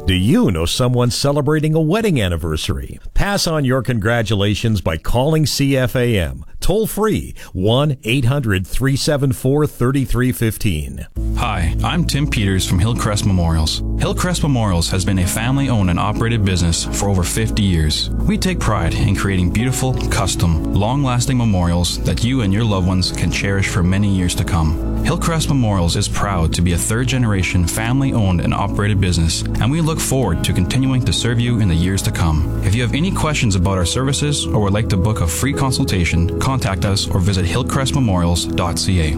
Do you know someone celebrating a wedding anniversary? Pass on your congratulations by calling CFAM. Toll free 1-800-374-3315. Hi, I'm Tim Peters from Hillcrest Memorials. Hillcrest Memorials has been a family-owned and operated business for over 50 years. We take pride in creating beautiful, custom, long-lasting memorials that you and your loved ones can cherish for many years to come. Hillcrest Memorials is proud to be a third-generation family-owned and operated business, and we look forward to continuing to serve you in the years to come. If you have any questions about our services or would like to book a free consultation, contact us or visit hillcrestmemorials.ca.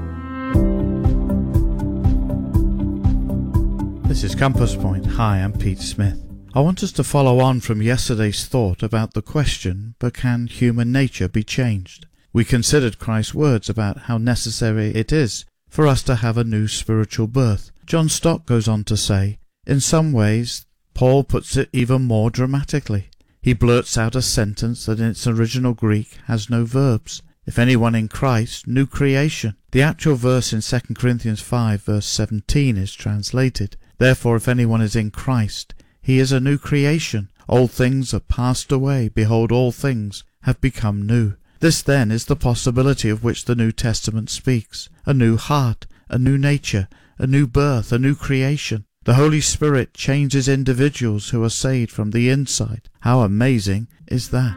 This is Compass Point. Hi, I'm Pete Smith. I want us to follow on from yesterday's thought about the question, but can human nature be changed? We considered Christ's words about how necessary it is for us to have a new spiritual birth. John Stott goes on to say, in some ways, Paul puts it even more dramatically. He blurts out a sentence that in its original Greek has no verbs. If anyone in Christ, new creation. The actual verse in 2 Corinthians 5 verse 17 is translated, therefore if anyone is in Christ, he is a new creation. Old things are passed away, behold all things have become new. This then is the possibility of which the New Testament speaks. A new heart, a new nature, a new birth, a new creation. The Holy Spirit changes individuals who are saved from the inside. How amazing is that?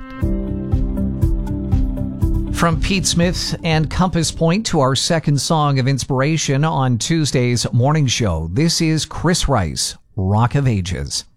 From Pete Smith and Compass Point to our second song of inspiration on Tuesday's morning show, this is Chris Rice, Rock of Ages.